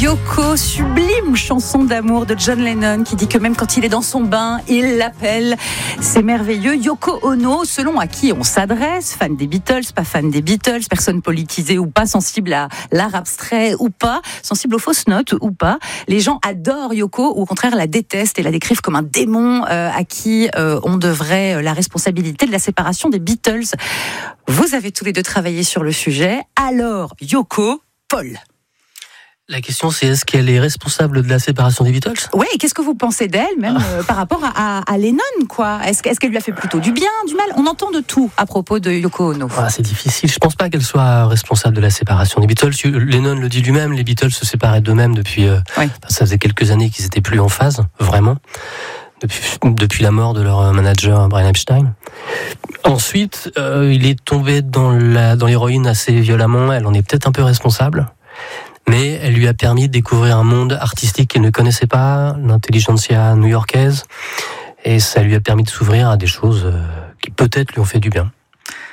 Yoko, sublime chanson d'amour de John Lennon qui dit que même quand il est dans son bain, il l'appelle. C'est merveilleux. Yoko Ono, selon à qui on s'adresse, fan des Beatles, pas fan des Beatles, personne politisée ou pas, sensible à l'art abstrait ou pas, sensible aux fausses notes ou pas, les gens adorent Yoko ou au contraire la détestent et la décrivent comme un démon à qui on devrait la responsabilité de la séparation des Beatles. Vous avez tous les deux travaillé sur le sujet. Alors, Yoko, Paul. La question, c'est est-ce qu'elle est responsable de la séparation des Beatles ? Ouais, et qu'est-ce que vous pensez d'elle, même par rapport à Lennon, quoi ? Est-ce qu'elle lui a fait plutôt du bien, du mal ? On entend de tout à propos de Yoko Ono. C'est difficile. Je ne pense pas qu'elle soit responsable de la séparation des Beatles. Lennon le dit lui-même, les Beatles se séparaient d'eux-mêmes depuis... ça faisait quelques années qu'ils n'étaient plus en phase, vraiment. Depuis la mort de leur manager Brian Epstein. Ensuite, il est tombé dans l'héroïne assez violemment. Elle en est peut-être un peu responsable. Mais elle lui a permis de découvrir un monde artistique qu'elle ne connaissait pas, l'intelligentsia new-yorkaise, et ça lui a permis de s'ouvrir à des choses qui peut-être lui ont fait du bien. Stan ?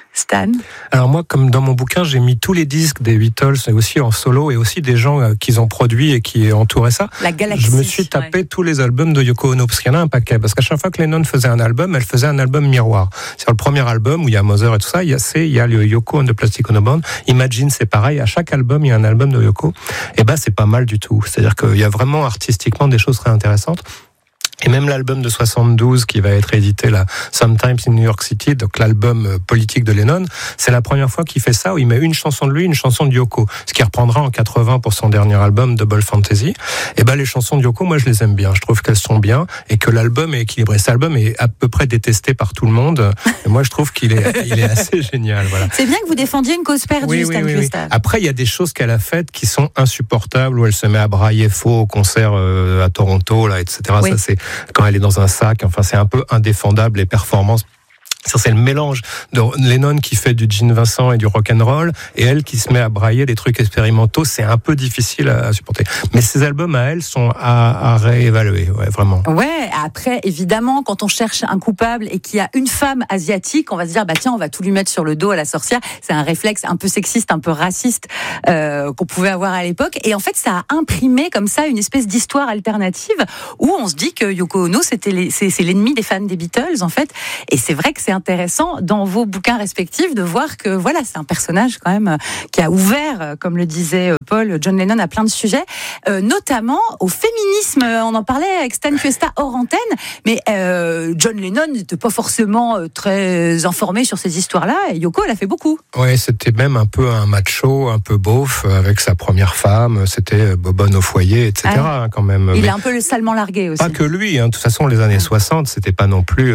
Alors moi, comme dans mon bouquin, j'ai mis tous les disques des Beatles, et aussi en solo, et aussi des gens qu'ils ont produits et qui entouraient ça. La galaxie. Je me suis tapé tous les albums de Yoko Ono, parce qu'il y en a un paquet. Parce qu'à chaque fois que Lennon faisait un album, elle faisait un album miroir. C'est le premier album où il y a Mother et tout ça, il y a le Yoko and the Plastic Ono Band. Imagine, c'est pareil. À chaque album, il y a un album de Yoko. Et c'est pas mal du tout. C'est-à-dire qu'il y a vraiment artistiquement des choses très intéressantes. Et même l'album de 72 qui va être édité là, Sometimes in New York City, donc l'album politique de Lennon, c'est la première fois qu'il fait ça, où il met une chanson de lui, une chanson de Yoko, ce qu'il reprendra en 80 pour son dernier album, Double Fantasy. Et les chansons de Yoko, moi je les aime bien, je trouve qu'elles sont bien, et que l'album est équilibré. Cet album est à peu près détesté par tout le monde, et moi je trouve qu'il est assez génial, voilà. C'est bien que vous défendiez une cause perdue, Stan Christophe. Après, il y a des choses qu'elle a faites qui sont insupportables, où elle se met à brailler faux au concert à Toronto, là, etc. Oui. Ça, c'est quand elle est dans un sac, c'est un peu indéfendable, les performances. Ça, c'est le mélange de Lennon qui fait du Gene Vincent et du rock'n'roll, et elle qui se met à brailler des trucs expérimentaux. C'est un peu difficile à supporter. Mais ces albums à elle sont à réévaluer, vraiment. Ouais, après, évidemment, quand on cherche un coupable et qu'il y a une femme asiatique, on va se dire, tiens, on va tout lui mettre sur le dos à la sorcière. C'est un réflexe un peu sexiste, un peu raciste qu'on pouvait avoir à l'époque. Et en fait, ça a imprimé comme ça une espèce d'histoire alternative où on se dit que Yoko Ono, c'est l'ennemi des fans des Beatles, en fait. Et c'est vrai que c'est intéressant dans vos bouquins respectifs de voir que c'est un personnage quand même qui a ouvert, comme le disait Paul, John Lennon à plein de sujets, notamment au féminisme. On en parlait avec Stan Cuesta hors antenne, mais John Lennon n'était pas forcément très informé sur ces histoires-là, et Yoko, elle a fait beaucoup. Ouais, c'était même un peu un macho, un peu beauf, avec sa première femme, c'était bobonne au foyer, etc. Quand même. Il est un peu salement largué aussi. Pas que lui, de toute façon, les années 60, c'était pas non plus...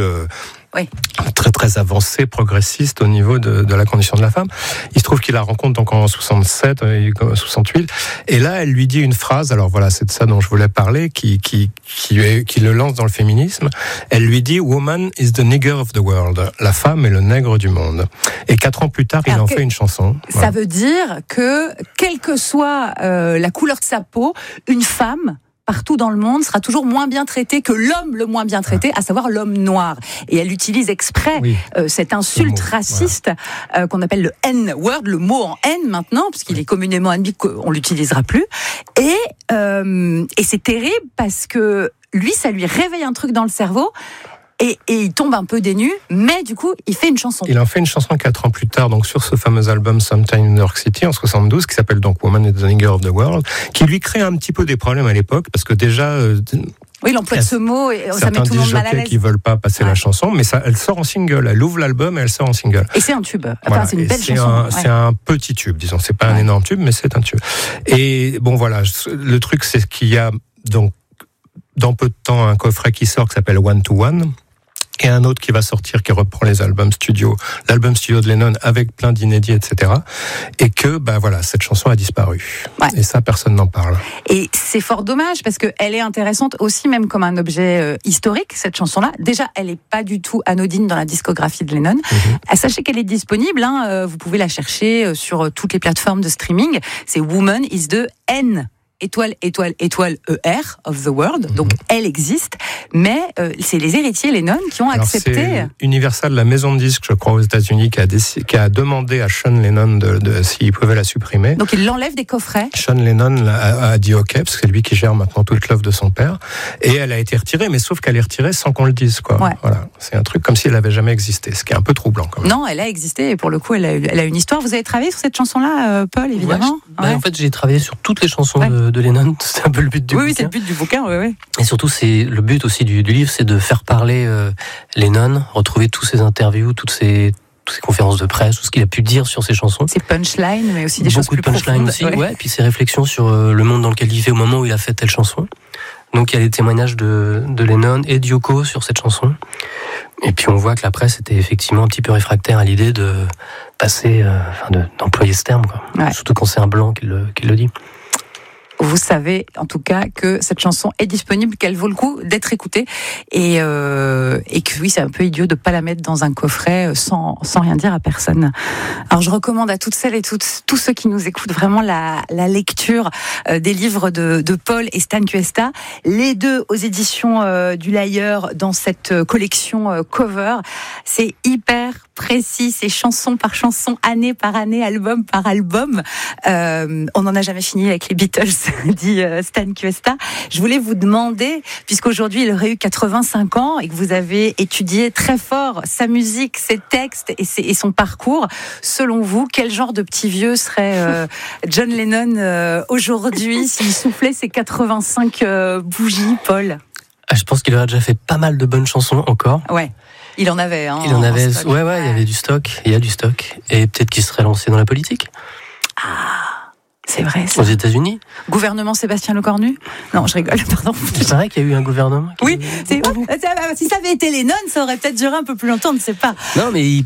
très très avancé, progressiste au niveau de la condition de la femme. Il se trouve qu'il la rencontre donc en 67, 68, et là elle lui dit une phrase. Alors voilà, c'est de ça dont je voulais parler, qui le lance dans le féminisme. Elle lui dit "Woman is the nigger of the world." La femme est le nègre du monde. Et 4 ans plus tard, il en fait une chanson. Ça veut dire que quelle que soit la couleur de sa peau, une femme partout dans le monde sera toujours moins bien traité que l'homme le moins bien traité, à savoir l'homme noir. Et elle utilise exprès cette insulte raciste qu'on appelle le N-word, le mot en N maintenant, puisqu'il est communément admis qu'on l'utilisera plus. Et c'est terrible parce que lui, ça lui réveille un truc dans le cerveau. Et il tombe un peu dénu, mais du coup, il fait une chanson. Il en fait une chanson 4 ans plus tard, donc sur ce fameux album Sometime in New York City en 72, qui s'appelle donc Woman is the Nigger of the World, qui lui crée un petit peu des problèmes à l'époque, parce que déjà... l'emploi de ce mot, ça met tout le monde mal à l'aise. Qui veulent pas passer la chanson, mais elle sort en single. Elle ouvre l'album et elle sort en single. Et c'est un tube. C'est une belle chanson. C'est un petit tube, disons. C'est pas un énorme tube, mais c'est un tube. Et le truc, c'est qu'il y a donc dans peu de temps un coffret qui sort qui s'appelle One to One. Et un autre qui va sortir, qui reprend les albums studio, l'album studio de Lennon avec plein d'inédits, etc. Et que, cette chanson a disparu. Et ça, personne n'en parle. Et c'est fort dommage, parce qu'elle est intéressante aussi, même comme un objet historique, cette chanson-là. Déjà, elle n'est pas du tout anodine dans la discographie de Lennon. Sachez qu'elle est disponible, vous pouvez la chercher sur toutes les plateformes de streaming. C'est Woman is the N. étoile, ER, of the world. Donc, elle existe. Mais c'est les héritiers Lennon qui ont accepté. C'est Universal, la maison de disques, je crois, aux États-Unis, qui a demandé à Sean Lennon s'il pouvait la supprimer. Donc, il l'enlève des coffrets. Sean Lennon a dit OK, parce que c'est lui qui gère maintenant toute l'œuvre de son père. Et elle a été retirée, mais sauf qu'elle est retirée sans qu'on le dise, quoi. Ouais. Voilà. C'est un truc comme si elle n'avait jamais existé, ce qui est un peu troublant, quand même. Non, elle a existé, et pour le coup, elle a une histoire. Vous avez travaillé sur cette chanson-là, Paul, évidemment? En fait, j'ai travaillé sur toutes les chansons de Lennon. C'est un peu le but du bouquin. Oui, c'est le but du bouquin, oui. Et surtout, c'est le but aussi du livre, c'est de faire parler Lennon, retrouver tous ses interviews, toutes ses conférences de presse, tout ce qu'il a pu dire sur ses chansons. Ses punchlines, mais aussi des choses plus profondes. Beaucoup de punchlines aussi, ouais. Puis ses réflexions sur le monde dans lequel il vivait au moment où il a fait telle chanson. Donc il y a des témoignages de Lennon et de Yoko sur cette chanson. Et puis on voit que la presse était effectivement un petit peu réfractaire à l'idée de passer, d'employer ce terme, quoi. Ouais. Surtout quand c'est un blanc qui le dit. Vous savez en tout cas que cette chanson est disponible, qu'elle vaut le coup d'être écoutée et que oui, c'est un peu idiot de pas la mettre dans un coffret sans rien dire à personne. Alors je recommande à toutes celles et tous ceux qui nous écoutent vraiment la lecture des livres de Paul et Stan Kuesta, les deux aux éditions du Lyre dans cette collection cover. C'est hyper précis, c'est chanson par chanson, année par année, album par album. On n'en a jamais fini avec les Beatles, dit Stan Kuesta. Je voulais vous demander, puisqu'aujourd'hui il aurait eu 85 ans et que vous avez étudié très fort sa musique, ses textes et son parcours, selon vous, quel genre de petit vieux serait John Lennon aujourd'hui s'il soufflait ses 85 bougies, Paul? Je pense qu'il aurait déjà fait pas mal de bonnes chansons encore. Ouais. Il en avait, hein. Il y avait du stock, il y a du stock. Et peut-être qu'il serait lancé dans la politique. Ah, c'est vrai, ça. Aux États-Unis. Gouvernement Sébastien Lecornu? Non, je rigole, pardon. C'est vrai qu'il y a eu un gouvernement. Oui, si ça avait été Lennon, ça aurait peut-être duré un peu plus longtemps, on ne sait pas. Non, mais ils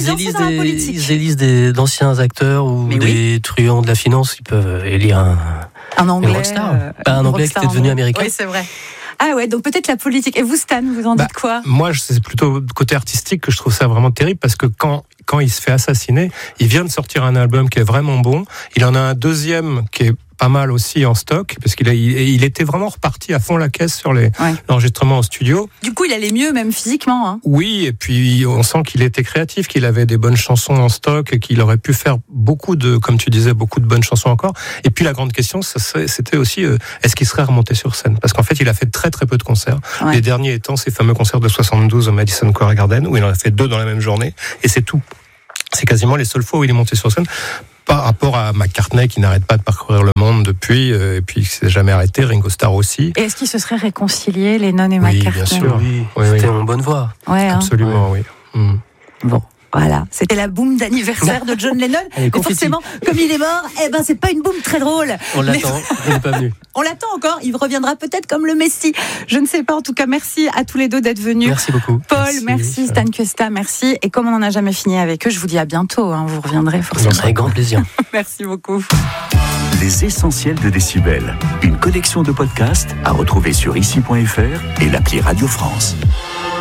élisent d'anciens acteurs ou des truands de la finance, ils peuvent élire un Anglais. Une rockstar. Un Anglais qui était devenu américain. Oui, c'est vrai. Ah ouais, donc peut-être la politique. Et vous, Stan, vous en dites quoi? Moi, c'est plutôt côté artistique que je trouve ça vraiment terrible, parce que quand il se fait assassiner, il vient de sortir un album qui est vraiment bon. Il en a un deuxième qui est pas mal aussi en stock, parce qu'il était vraiment reparti à fond la caisse sur l'enregistrement en studio. Du coup, il allait mieux, même physiquement. Hein. Oui, et puis on sent qu'il était créatif, qu'il avait des bonnes chansons en stock et qu'il aurait pu faire comme tu disais, beaucoup de bonnes chansons encore. Et puis la grande question, c'était aussi, est-ce qu'il serait remonté sur scène? Parce qu'en fait, il a fait très très peu de concerts. Ouais. Les derniers étant ces fameux concerts de 72 au Madison Square Garden, où il en a fait 2 dans la même journée, et c'est tout. C'est quasiment les seules fois où il est monté sur scène. Par rapport à McCartney qui n'arrête pas de parcourir le monde depuis, et puis qui s'est jamais arrêté, Ringo Starr aussi. Et est-ce qu'ils se seraient réconciliés, Lennon et McCartney? Oui, bien sûr. Oui. C'était en bonne voie. Ouais, absolument, oui. Bon. Voilà, c'était la boum d'anniversaire de John Lennon. Mais forcément, comme il est mort, c'est pas une boum très drôle. On l'attend, il n'est pas venu. On l'attend encore, il reviendra peut-être comme le Messie. Je ne sais pas, en tout cas, merci à tous les deux d'être venus. Merci beaucoup. Paul, merci. Stan Kuesta, merci. Et comme on n'en a jamais fini avec eux, je vous dis à bientôt. Vous reviendrez forcément. Avec grand plaisir. Merci beaucoup. Les essentiels de Décibel, une collection de podcasts à retrouver sur ici.fr et l'appli Radio France.